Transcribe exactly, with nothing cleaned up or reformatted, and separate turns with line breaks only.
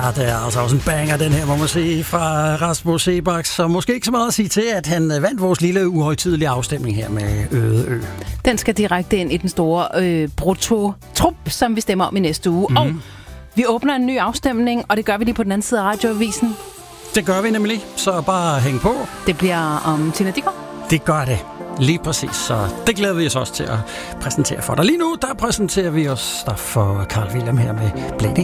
Ja, det er altså også en banger, den her, må man sige, fra Rasmus Seebach. Så måske ikke så meget at sige til, at han vandt vores lille uhøjtidelige afstemning her med Øde Ø.
Den skal direkte ind i den store øh, brutto-trup, som vi stemmer om i næste uge. Mm. Og vi åbner en ny afstemning, og det gør vi lige på den anden side af radioavisen.
Det gør vi nemlig, så bare hæng på.
Det bliver om Tina Dickow.
Det gør det. Lige præcis, så det glæder vi os også til at præsentere for dig. Lige nu, der præsenterer vi os der for Carl Wilhelm her med Blading.